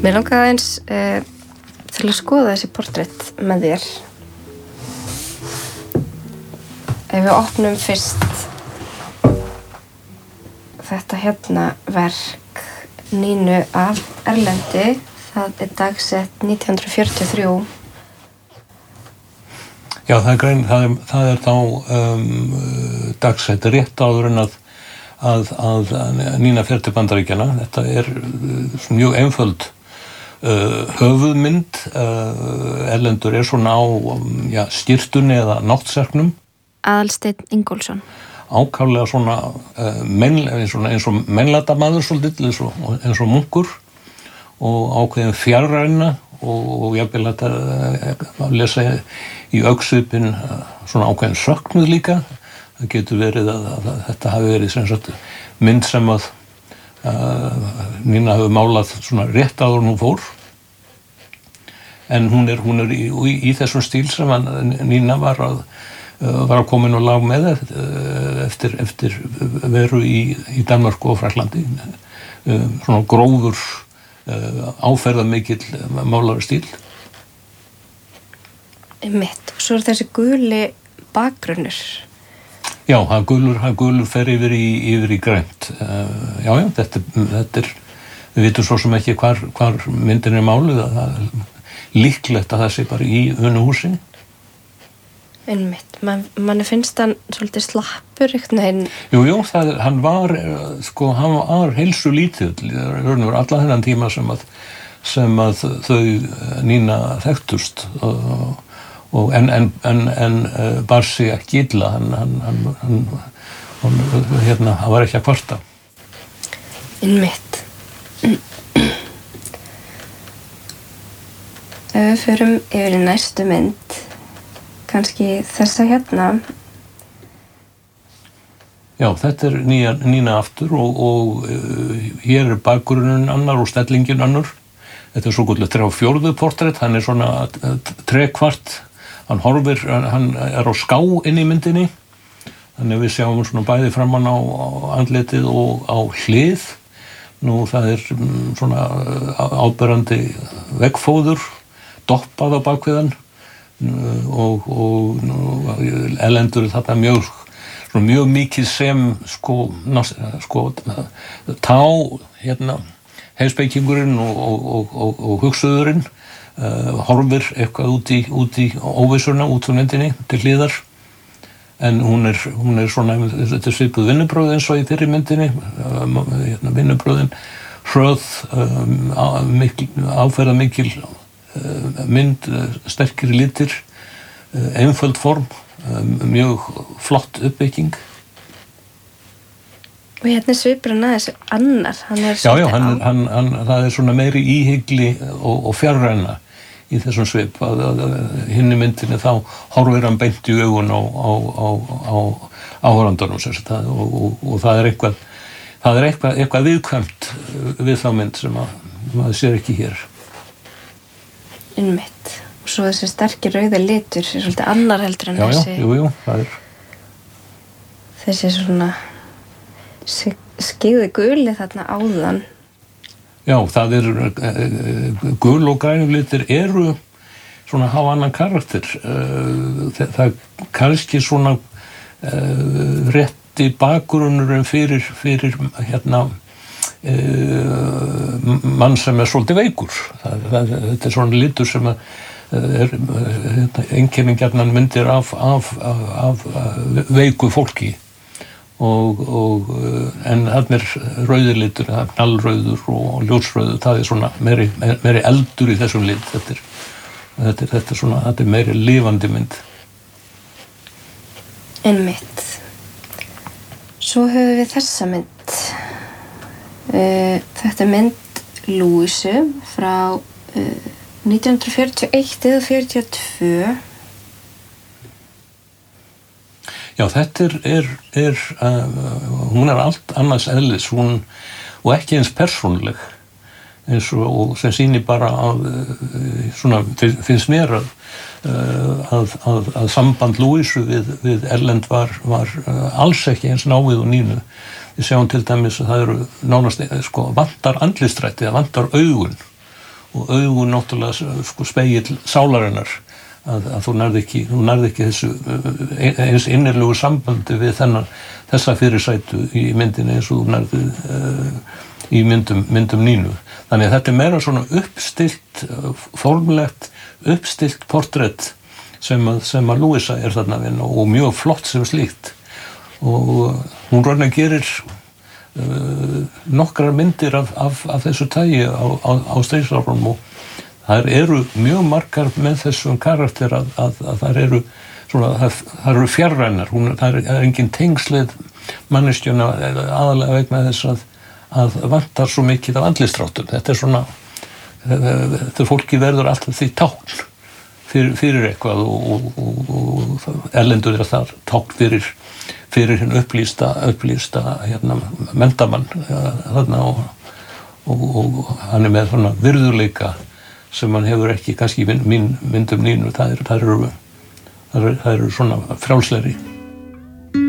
Mér langaði aðeins til að skoða þessi portrett með þér. Ef við opnum fyrst þetta hérna verk Nínu af Erlendi, það dagsett 1943. Já, það er þá dagsett rétt áður en að Nína fer til Bandaríkjanna. Þetta er mjög einföld höfuðmynd. Erlendur er svona á skyrtunni eða náttserknum. Aðalsteinn Ingólfsson. Ákaflega svona eins og mennlatamaður svolítið, eins og munkur og ákveðin fjarræna og jafnvel að lesa í augsvipinn svona ákveðin söknuð líka. Það getur verið að þetta hafi verið sem sagt mynd sem að Nína hefur málað svona rétt áður en hún fór. En hún er í þessum stíl sem Nína var að komin og lag með eftir veru í Danmörku og Frakklandi. Svona grófur, áferðamikill málarastíl. Einmitt. Svo er þessi guli bakgrunnur. Já, hann gulur fer yfir í grænt. Já, þetta er, við vitum svo sem ekki hvar myndin er máluð, að það er líklegt að það sé bara í Unuhúsi. Einmitt, manni finnst hann svolítið slappur eitthvað einn. Jú, hann var heilsu lítill, allan þennan tíma sem að þau Nína þekktust en bar sig ekki illa, hann var ekki að kvarta. Einmitt. Ef við förum yfir í næstu mynd, kannski þessa hérna. Já, þetta er Nína aftur og hér er bakgrunninn annar og stellingin annar. Þetta er svokallað 3/4 portrett, hann er svona trekvart. Hann er á ská inn í myndinni. Þannig við sjáum svona bæði framan á andlitið og á hlið. Nú það er svona áberandi veggfóður, doppað á bakviðan. Og Erlendur þarna mjög mikið sem tá heimspekingurinn og hugsuðurinn horfir eitthvað út í óvissuna út úr myndinni til hliðar, en hún er svona, þetta er svipuð vinnubrögð eins og í fyrri myndinni, vinnubrögðin hröð, áferðamikil mynd, sterkir litir, einföld form, mjög flott uppbygging. Og hérna svipur hann aðeins annar. Já, það er svona meiri íhygli og fjarræna í þessum svip. Hinni myndinni þá horfir hann beint í augun á áhorfendunum og það er eitthvað viðkvæmt við þá mynd sem maður sér ekki hér. Einmitt. Og svo þessi sterkir rauða litur er svolítið annar heldur en þessi. Jú, það er. Þessi svona skeiði guli þarna áðan. Já, það er gul og grænum litir eru svona hafa annan karakter. Það kannski svona rétti bakgrunnurinn fyrir mann sem er svolítið veikur. Þetta er svona litur sem er einkenning gjarnan myndir af veiku fólki. En þarna er rauður litur, það er knallrauður og ljósrauður, það er svona meiri eldur í þessum lit. Þetta er meiri lifandi mynd. Einmitt. Svo höfum við þessa mynd. Þetta er mynd Lúísu frá 1941 eða 42. Já, þetta hún er allt annars eðlis, og ekki eins persónuleg, eins og sem sýnir bara að, svona, finnst mér að samband Lúísu við Erlend var alls ekki eins náið og Nínu. Við sjáum til dæmis að það eru nánast, vantar andlitsdrætti, það vantar augun, og augun náttúrulega sko spegill sálarinnar að þú nærð ekki þessu eins innilegu sambandi við þessa fyrirsætu í myndinni eins og þú nærði í myndum Nínu. Þannig að þetta meira svona uppstillt, formlegt uppstillt portrett sem að Louisa þarna að vinna og mjög flott sem slíkt. Og hún raunar gerir nokkrar myndir af þessu tagi á stríðsárunum og þær eru mjög margar með þessum karakter að þær eru svona, þær eru fjarrænar, það er engin tengslið manneskjuna aðalega vegna þess að vantar svo mikið af andlitsdráttum. Þetta er svona, þetta fólki verður alltaf því tákn fyrir eitthvað og erlendur þar tákn fyrir hinn upplýsta menntamann þarna og hann með svona virðuleika sem hann hefur ekki kannski myndum Nínu, það eru svona frjálslegri.